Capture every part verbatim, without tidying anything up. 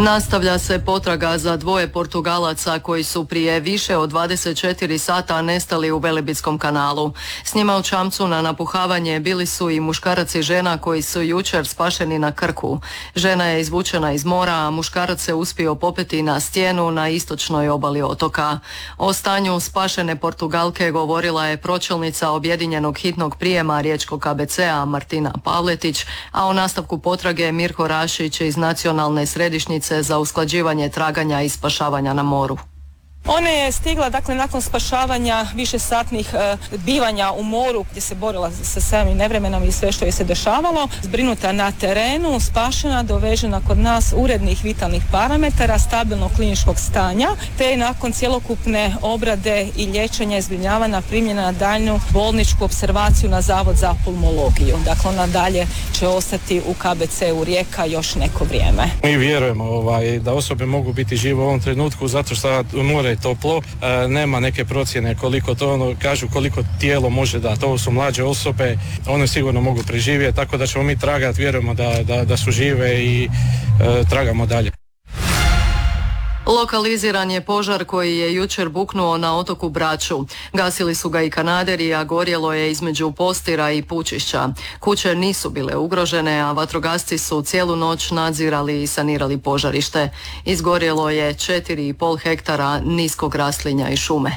Nastavlja se potraga za dvoje Portugalaca koji su prije više od dvadeset četiri sata nestali u Velebitskom kanalu. S njima u čamcu na napuhavanje bili su i muškarac i žena koji su jučer spašeni na Krku. Žena je izvučena iz mora, a muškarac se uspio popeti na stijenu na istočnoj obali otoka. O stanju spašene Portugalke govorila je pročelnica objedinjenog hitnog prijema riječkog K B C-a Martina Pavletić, a o nastavku potrage Mirko Rašić iz Nacionalne središnjice za usklađivanje traganja i spašavanja na moru. Ona je stigla, dakle, nakon spašavanja višesatnih e, bivanja u moru gdje se borila sa samim nevremenom i sve što je se dešavalo, zbrinuta na terenu, spašena, dovežena kod nas urednih vitalnih parametara, stabilnog kliničkog stanja, te je nakon cjelokupne obrade i liječenja i zbrinjavanja primljena na daljnju bolničku opservaciju na Zavod za pulmologiju. Dakle, ona dalje će ostati u K B C-u Rijeka još neko vrijeme. Mi vjerujemo ovaj, da osobe mogu biti žive u ovom trenutku zato što more je toplo, e, nema neke procjene koliko to ono, kažu koliko tijelo može dati. Ovo su mlađe osobe, one sigurno mogu preživjeti, tako da ćemo mi tragati, vjerujemo da, da, da su žive i e, tragamo dalje. Lokaliziran je požar koji je jučer buknuo na otoku Braču. Gasili su ga i kanaderi, a gorjelo je između Postira i Pučišća. Kuće nisu bile ugrožene, a vatrogasci su cijelu noć nadzirali i sanirali požarište. Izgorjelo je četiri i pol hektara niskog raslinja i šume.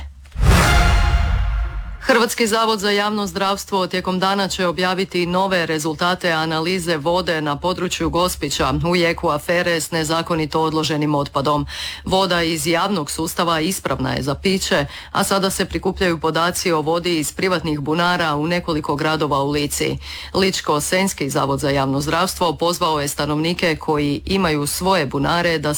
Hrvatski zavod za javno zdravstvo tijekom dana će objaviti nove rezultate analize vode na području Gospića u jeku afere s nezakonito odloženim otpadom. Voda iz javnog sustava ispravna je za piće, a sada se prikupljaju podaci o vodi iz privatnih bunara u nekoliko gradova u Lici. Ličko-senjski zavod za javno zdravstvo pozvao je stanovnike koji imaju svoje bunare da